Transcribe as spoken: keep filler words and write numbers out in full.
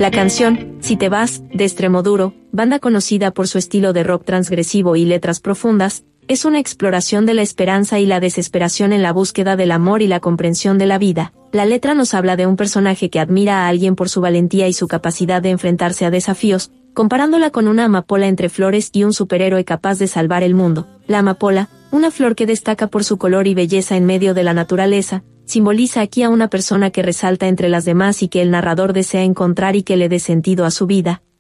La canción, Si te vas, de Extremoduro, banda conocida por su estilo de rock transgresivo y letras profundas, es una exploración de la esperanza y la desesperación en la búsqueda del amor y la comprensión de la vida. La letra nos habla de un personaje que admira a alguien por su valentía y su capacidad de enfrentarse a desafíos, comparándola con una amapola entre flores y un superhéroe capaz de salvar el mundo. La amapola, una flor que destaca por su color y belleza en medio de la naturaleza, simboliza aquí a una persona que resalta entre las demás y que el narrador desea encontrar y que le dé sentido a su vida.